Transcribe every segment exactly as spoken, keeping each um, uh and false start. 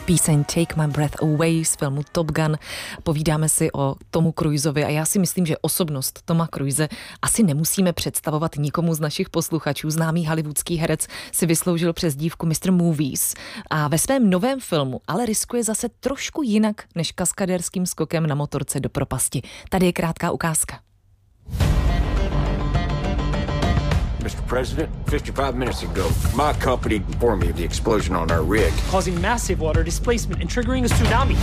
Píseň Take My Breath Away z filmu Top Gun. Povídáme si o Tomu Cruisovi a já si myslím, že osobnost Toma Cruise asi nemusíme představovat nikomu z našich posluchačů. Známý hollywoodský herec si vysloužil přezdívku mister Movies a ve svém novém filmu ale riskuje zase trošku jinak než kaskadérským skokem na motorce do propasti. Tady je krátká ukázka. Mister President, fifty-five minutes ago, my company informed me of the explosion on our rig, causing massive water displacement and triggering a tsunami.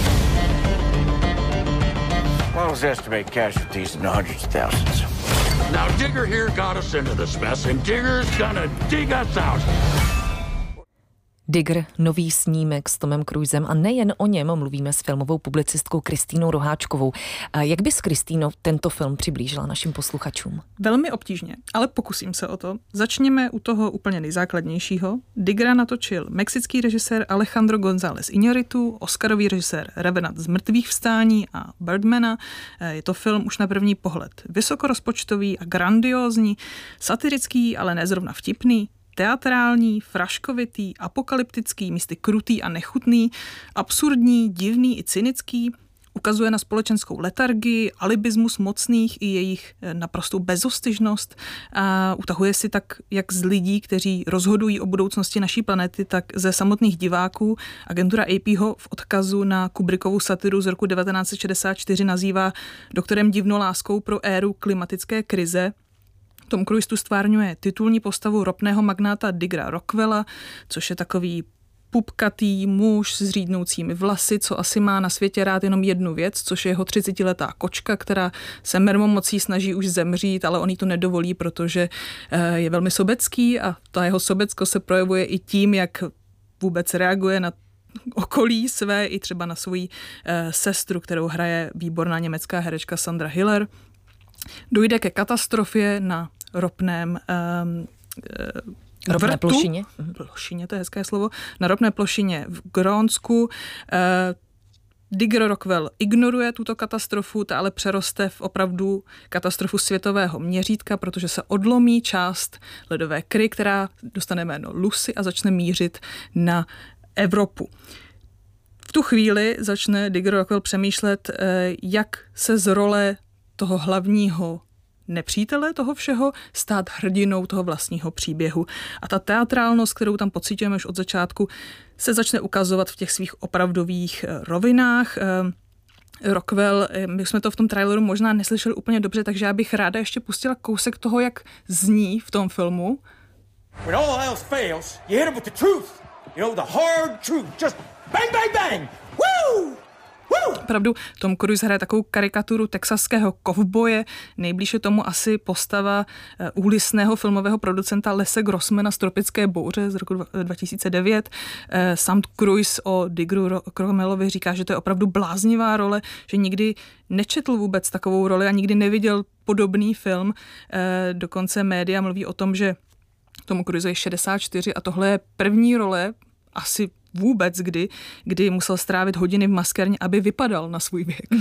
Models estimate casualties in the hundreds of thousands. Now Digger here got us into this mess, and Digger's gonna dig us out. Digger, nový snímek s Tomem Cruisem a nejen o něm mluvíme s filmovou publicistkou Kristýnou Roháčkovou. Jak bys, Kristýno, tento film přiblížila našim posluchačům? Velmi obtížně, ale pokusím se o to. Začněme u toho úplně nejzákladnějšího. Diggera natočil mexický režisér Alejandro González Iñárritu, oscarový režisér Revenant z mrtvých vstání a Birdmana. Je to film už na první pohled vysokorozpočtový a grandiózní, satirický, ale ne zrovna vtipný, teatrální, fraškovitý, apokalyptický, místy krutý a nechutný, absurdní, divný i cynický, ukazuje na společenskou letargii, alibismus mocných i jejich naprostou bezostyšnost a utahuje si tak jak z lidí, kteří rozhodují o budoucnosti naší planety, tak ze samotných diváků. Agentura A P ho v odkazu na Kubrickovu satiru z roku devatenáct set šedesát čtyři nazývá doktorem divnoláskou pro éru klimatické krize. Tom Cruise tu stvárňuje titulní postavu ropného magnáta Diggera Rockwella, což je takový pupkatý muž s řídnoucími vlasy, co asi má na světě rád jenom jednu věc, což je jeho třicetiletá kočka, která se mermomocí snaží už zemřít, ale on jí to nedovolí, protože je velmi sobecký a ta jeho sobecko se projevuje i tím, jak vůbec reaguje na okolí své, i třeba na svoji sestru, kterou hraje výborná německá herečka Sandra Hiller. Dojde ke katastrofě na ropném um, uh, ropné vrtu, plošině. Plošině, to je hezké slovo. Na ropné plošině v Grónsku. Uh, Digger Rockwell ignoruje tuto katastrofu, ta ale přeroste v opravdu katastrofu světového měřítka, protože se odlomí část ledové kry, která dostane jméno Lucy a začne mířit na Evropu. V tu chvíli začne Digger Rockwell přemýšlet, jak se z role toho hlavního nepřítele toho všeho stát hrdinou toho vlastního příběhu. A ta teatrálnost, kterou tam pociťujeme už od začátku, se začne ukazovat v těch svých opravdových rovinách. Rockwell, my jsme to v tom traileru možná neslyšeli úplně dobře, takže já bych ráda ještě pustila kousek toho, jak zní v tom filmu. When all else fails, you hit him with the truth. You know, the hard truth. Just bang, bang, bang. Woo! Opravdu Tom Cruise hraje takovou karikaturu texaského kovboje, nejblíže tomu asi postava úlisného filmového producenta Lese Grossmana z Tropické bouře z roku dva tisíce devět. Sam Cruise o Diggeru Rockwellovi říká, že to je opravdu bláznivá role, že nikdy nečetl vůbec takovou roli a nikdy neviděl podobný film. Dokonce média mluví o tom, že Tomu Cruise je šedesát čtyři a tohle je první role asi vůbec kdy, kdy musel strávit hodiny v maskérně, aby vypadal na svůj věk.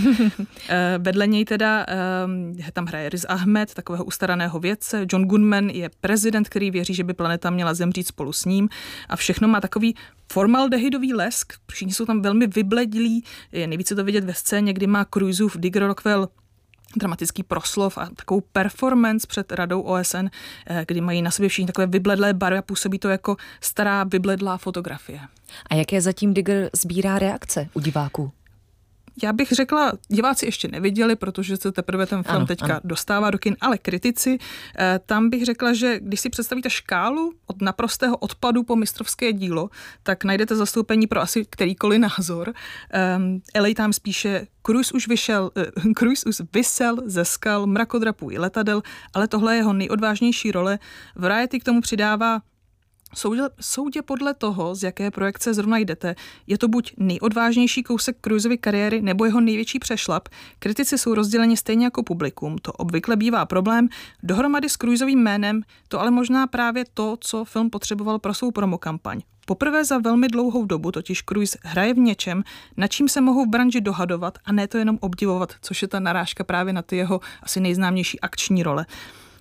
Vedle něj teda tam hraje Riz Ahmed, takového ustaraného vědce. John Goodman je prezident, který věří, že by planeta měla zemřít spolu s ním a všechno má takový formaldehydový lesk. Všichni jsou tam velmi vybledlí. Je nejvíce to vidět ve scéně, kdy má Cruiseův Digger Rockwell dramatický proslov a takovou performance před radou O S N, kdy mají na sobě všichni takové vybledlé barvy a působí to jako stará vybledlá fotografie. A jaké zatím Digger sbírá reakce u diváků? Já bych řekla, diváci ještě neviděli, protože se teprve ten film ano, teďka ano. dostává do kin, ale kritici, tam bych řekla, že když si představíte škálu od naprostého odpadu po mistrovské dílo, tak najdete zastoupení pro asi kterýkoliv názor. Um, L A Times píše, Cruise už vyšel, uh, Cruise už vysel ze skal, mrakodrapů i letadel, ale tohle je jeho nejodvážnější role. Variety k tomu přidává, Soudě, soudě podle toho, z jaké projekce zrovna jdete, je to buď nejodvážnější kousek Cruisovy kariéry nebo jeho největší přešlap. Kritici jsou rozděleni stejně jako publikum. To obvykle bývá problém. Dohromady s Cruisovým jménem to ale možná právě to, co film potřeboval pro svou promokampaň. Poprvé za velmi dlouhou dobu totiž Cruise hraje v něčem, na čím se mohou v branži dohadovat a ne to jenom obdivovat, což je ta narážka právě na ty jeho asi nejznámější akční role.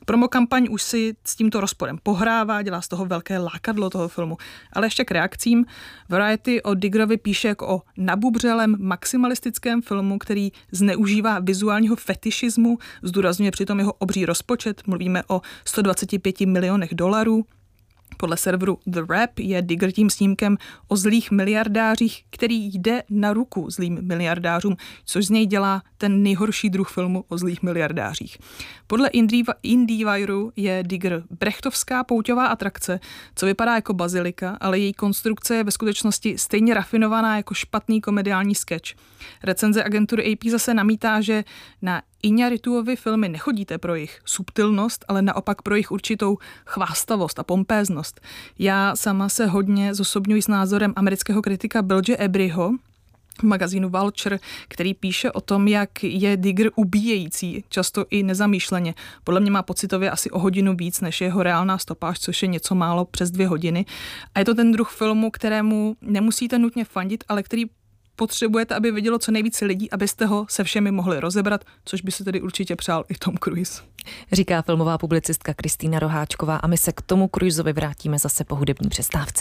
Promokampaň už si s tímto rozporem pohrává, dělá z toho velké lákadlo toho filmu. Ale ještě k reakcím. Variety o Diggerovi píše jako o nabubřelém maximalistickém filmu, který zneužívá vizuálního fetišismu, zdůrazňuje přitom jeho obří rozpočet, mluvíme o sto dvacet pět milionech dolarů. Podle serveru The Wrap je Digger tím snímkem o zlých miliardářích, který jde na ruku zlým miliardářům, což z něj dělá ten nejhorší druh filmu o zlých miliardářích. Podle IndieWireu je Digger brechtovská pouťová atrakce, co vypadá jako bazilika, ale její konstrukce je ve skutečnosti stejně rafinovaná jako špatný komediální sketch. Recenze agentury A P zase namítá, že na Iñárrituovy filmy nechodíte pro jejich subtilnost, ale naopak pro jejich určitou chvástavost a pompéznost. Já sama se hodně zosobňuji s názorem amerického kritika Bilge Ebryho v magazínu Vulture, který píše o tom, jak je Digger ubíjející, často i nezamýšleně. Podle mě má pocitově asi o hodinu víc, než jeho reálná stopáž, což je něco málo přes dvě hodiny. A je to ten druh filmu, kterému nemusíte nutně fandit, ale který potřebujete, aby vidělo co nejvíce lidí, abyste ho se všemi mohli rozebrat, což by se tedy určitě přál i Tom Cruise. Říká filmová publicistka Kristýna Roháčková a my se k tomu Cruisovi vrátíme zase po hudební přestávce.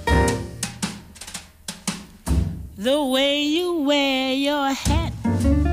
The way you wear your hat